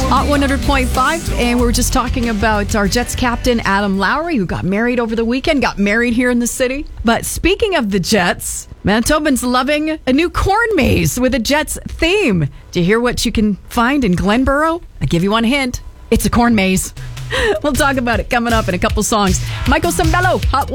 Hot 100.5, and we were just talking about our Jets captain, Adam Lowry, who got married over the weekend, got married here in the city. But speaking of the Jets, Manitobans loving a new corn maze with a Jets theme. Do you hear what you can find in Glenboro? I'll give you one hint. It's a corn maze. We'll talk about it coming up in a couple songs. Michael Sembello, Hot